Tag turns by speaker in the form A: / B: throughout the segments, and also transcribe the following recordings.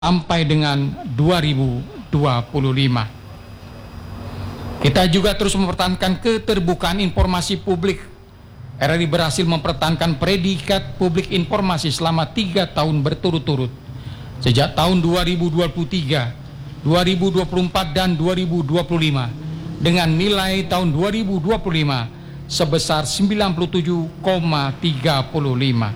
A: sampai dengan 2025. Kita juga terus mempertahankan keterbukaan informasi publik. RRI berhasil mempertahankan predikat publik informasi selama 3 tahun berturut-turut. Sejak tahun 2023, 2024 dan 2025 dengan nilai tahun 2025 sebesar 97,35.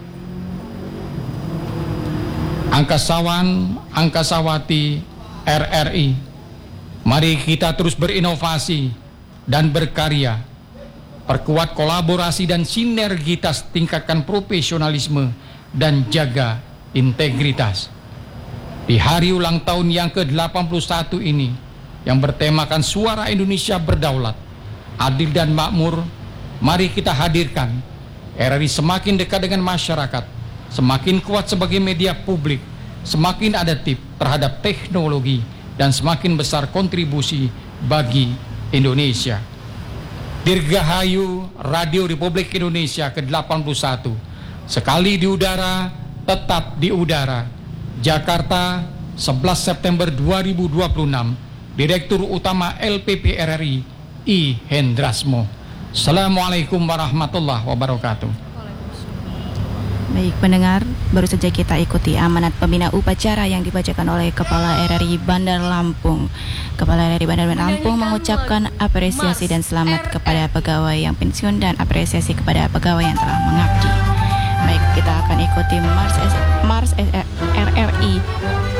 A: Angkasawan, Angkasawati RRI, mari kita terus berinovasi dan berkarya, perkuat kolaborasi dan sinergitas, tingkatkan profesionalisme dan jaga integritas. Di hari ulang tahun yang ke-81 ini, yang bertemakan Suara Indonesia Berdaulat, Adil dan Makmur, mari kita hadirkan RRI semakin dekat dengan masyarakat, semakin kuat sebagai media publik, semakin adaptif terhadap teknologi, dan semakin besar kontribusi bagi Indonesia. Dirgahayu Radio Republik Indonesia ke-81, sekali di udara, tetap di udara. Jakarta, 11 September 2026. Direktur Utama LPP RRI, I. Hendrasmo. Assalamualaikum warahmatullahi wabarakatuh.
B: Baik pendengar, baru saja kita ikuti amanat pembina upacara yang dibacakan oleh Kepala RRI Bandar Lampung. Kepala RRI Bandar Lampung mengucapkan apresiasi dan selamat kepada pegawai yang pensiun dan apresiasi kepada pegawai yang telah mengabdi. Baik, kita akan ikuti Mars RRI